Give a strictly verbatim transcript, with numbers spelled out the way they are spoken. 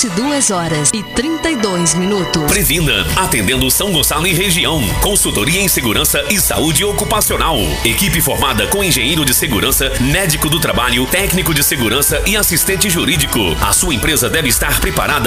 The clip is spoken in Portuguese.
vinte e duas horas e trinta e dois minutos. Previna, atendendo São Gonçalo e região. Consultoria em segurança e saúde ocupacional. Equipe formada com engenheiro de segurança, médico do trabalho, técnico de segurança e assistente jurídico. A sua empresa deve estar preparada